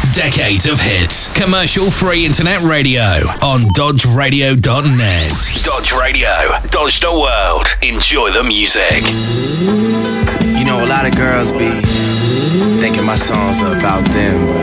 Decades of hits. Commercial-free internet radio on dodgeradio.net. Dodge Radio. Dodge the world. Enjoy the music. You know, a lot of girls be thinking my songs are about them, but